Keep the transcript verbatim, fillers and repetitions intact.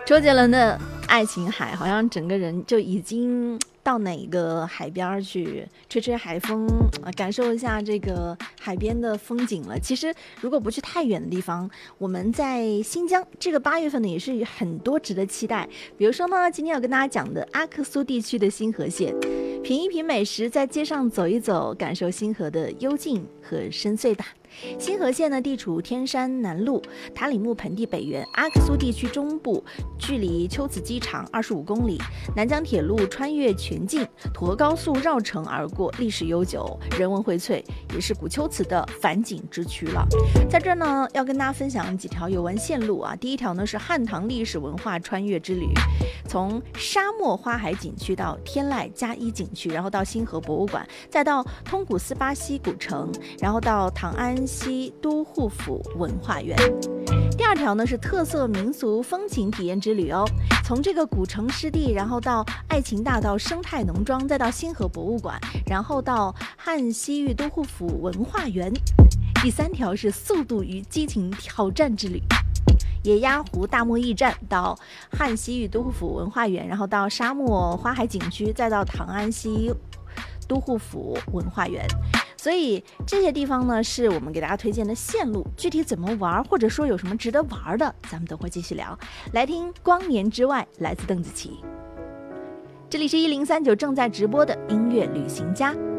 周杰伦的爱琴海，好像整个人就已经到哪个海边去吹吹海风，感受一下这个海边的风景了。其实如果不去太远的地方，我们在新疆这个八月份呢，也是很多值得期待。比如说呢，今天要跟大家讲的阿克苏地区的星河县，品一品美食，在街上走一走，感受星河的幽静和深邃吧。星河县呢，地处天山南麓、塔里木盆地北缘，阿克苏地区中部，距离秋瓷机场二十五公里。南疆铁路穿越全境，土河高速绕城而过，历史悠久，人文荟萃，也是古秋瓷的返景之区了。在这儿呢，要跟大家分享几条游玩线路啊。第一条呢是汉唐历史文化穿越之旅，从沙漠花海景区到天籁加一景区，然后到星河博物馆，再到通古斯巴西古城，然后到唐安西都护府文化园。第二条呢是特色民俗风情体验之旅哦，从这个古城湿地，然后到爱琴大道生态农庄，再到星河博物馆，然后到汉西域都护府文化园。第三条是速度与激情挑战之旅，野鸭湖大漠驿站到汉西域都护府文化园，然后到沙漠花海景区，再到唐安西都护府文化园。所以这些地方呢，是我们给大家推荐的线路，具体怎么玩，或者说有什么值得玩的，咱们等会继续聊。来听光年之外，来自邓紫棋。这里是一零三九正在直播的音乐旅行家。